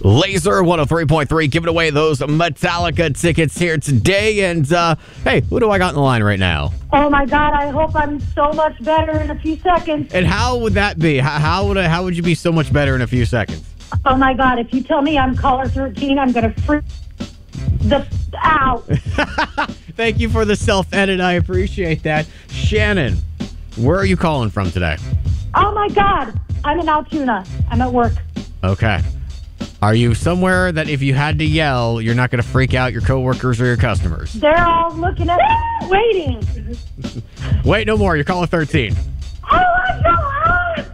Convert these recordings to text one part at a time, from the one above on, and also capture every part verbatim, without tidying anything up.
Laser one oh three point three, giving away those Metallica tickets here today. And, uh, hey, who do I got in the line right now? Oh, my God, I hope I'm so much better in a few seconds. And how would that be? How, how would I, how would you be so much better in a few seconds? Oh, my God, if you tell me I'm caller thirteen, I'm going to freak the out. Thank you for the self-edit. I appreciate that. Shannon, where are you calling from today? Oh, my God, I'm in Altoona. I'm at work. Okay. Are you somewhere that if you had to yell, you're not going to freak out your coworkers or your customers? They're all looking at me, waiting. Wait, no more. You're caller thirteen. Oh, my God.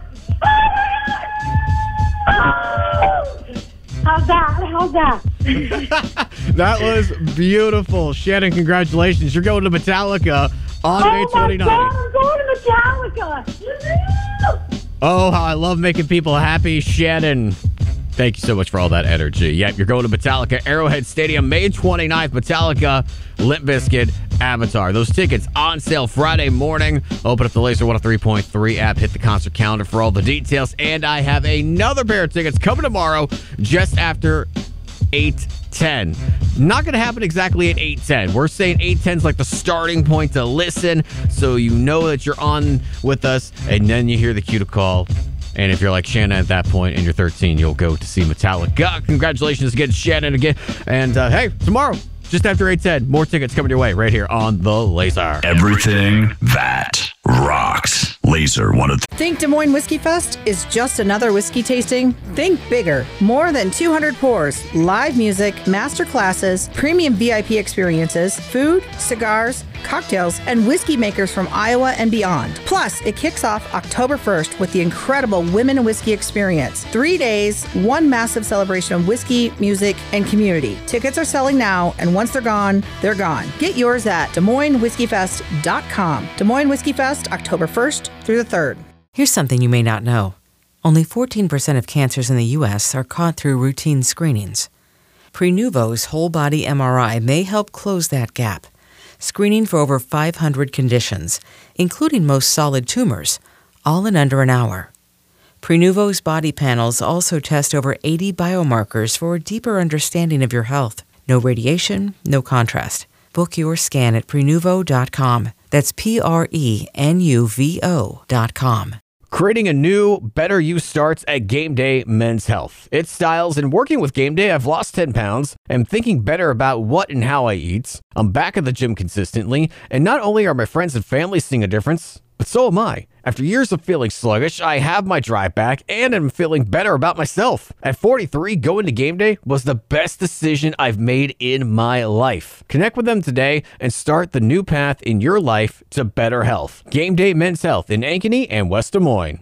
Oh! How's that? How's that? That was beautiful. Shannon, congratulations. You're going to Metallica on May twenty-ninth. Oh, my God, I'm going to Metallica. Oh, how I love making people happy. Shannon, thank you so much for all that energy. Yep, you're going to Metallica, Arrowhead Stadium, May twenty-ninth. Metallica, Limp Bizkit, Avatar. Those tickets on sale Friday morning. Open up the Laser one oh three point three app, hit the concert calendar for all the details. And I have another pair of tickets coming tomorrow just after eight ten. Not going to happen exactly at eight ten. We're saying eight ten is like the starting point to listen, so you know that you're on with us, and then you hear the cue to call. And if you're like Shannon at that point and you're thirteen, you'll go to see Metallica. Congratulations again, Shannon, again. And uh, hey, tomorrow, just after eight ten, more tickets coming your way right here on The Laser. Everything that rocks. Laser one of th- Think Des Moines Whiskey Fest is just another whiskey tasting? Think bigger. More than two hundred pours, live music, master classes, premium V I P experiences, food, cigars, cocktails, and whiskey makers from Iowa and beyond. Plus, it kicks off October first with the incredible Women in Whiskey Experience. Three days, one massive celebration of whiskey, music, and community. Tickets are selling now, and once they're gone, they're gone. Get yours at Des Moines Whiskey Fest dot com. Des Moines Whiskey Fest, October first through the third. Here's something you may not know. Only fourteen percent of cancers in the U S are caught through routine screenings. Prenuvo's whole body M R I may help close that gap, screening for over five hundred conditions, including most solid tumors, all in under an hour. Prenuvo's body panels also test over eighty biomarkers for a deeper understanding of your health. No radiation, no contrast. Book your scan at Prenuvo dot com. That's P R E N U V O dot com. Creating a new, better you starts at Game Day Men's Health. It's styles, and working with Game Day, I've lost ten pounds. I'm thinking better about what and how I eat. I'm back at the gym consistently, and not only are my friends and family seeing a difference, but so am I. After years of feeling sluggish, I have my drive back, and I'm feeling better about myself. At forty-three, going to Game Day was the best decision I've made in my life. Connect with them today and start the new path in your life to better health. Game Day Men's Health in Ankeny and West Des Moines.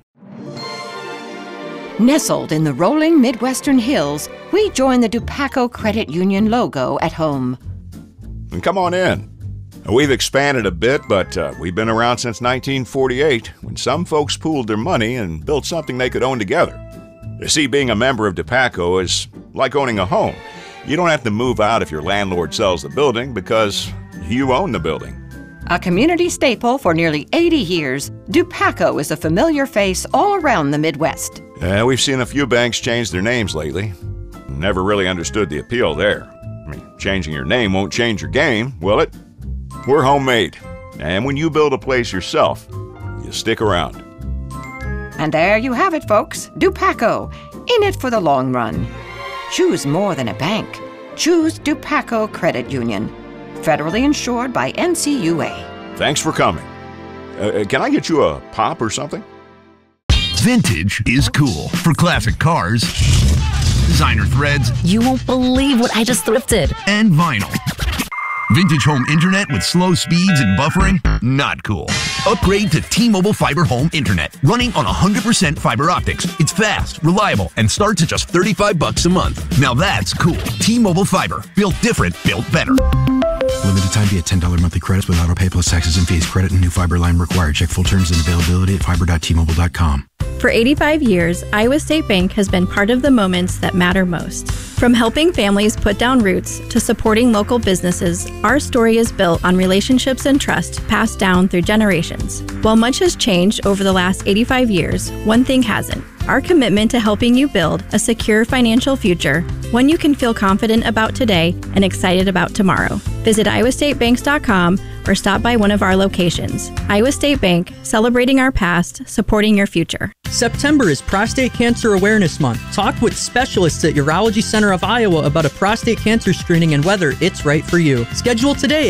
Nestled in the rolling Midwestern hills, we join the Dupaco Credit Union logo at home. And come on in. We've expanded a bit, but uh, we've been around since nineteen forty-eight, when some folks pooled their money and built something they could own together. You see, being a member of Dupaco is like owning a home. You don't have to move out if your landlord sells the building because you own the building. A community staple for nearly eighty years, Dupaco is a familiar face all around the Midwest. Uh, we've seen a few banks change their names lately. Never really understood the appeal there. I mean, changing your name won't change your game, will it? We're homemade, and when you build a place yourself, you stick around. And there you have it, folks. Dupaco, in it for the long run. Choose more than a bank. Choose Dupaco Credit Union. Federally insured by N C U A. Thanks for coming. Uh, can I get you a pop or something? Vintage is cool. For classic cars, designer threads, You won't believe what I just thrifted. and vinyl. Vintage home internet with slow speeds and buffering? Not cool. Upgrade to T-Mobile Fiber Home Internet, running on one hundred percent fiber optics. It's fast, reliable, and starts at just thirty-five bucks a month. Now that's cool. T-Mobile Fiber. Built different, built better. Limited time via ten dollars monthly credits with autopay plus taxes and fees. Credit and new fiber line required. Check full terms and availability at fiber dot T mobile dot com. For eighty-five years, Iowa State Bank has been part of the moments that matter most. From helping families put down roots to supporting local businesses, our story is built on relationships and trust passed down through generations. While much has changed over the last eighty-five years, one thing hasn't: our commitment to helping you build a secure financial future one you can feel confident about today and excited about tomorrow. Visit iowa state banks dot com or stop by one of our locations. Iowa State Bank, celebrating our past, supporting your future. September is Prostate Cancer Awareness Month. Talk with specialists at Urology Center of Iowa about a prostate cancer screening and whether it's right for you. Schedule today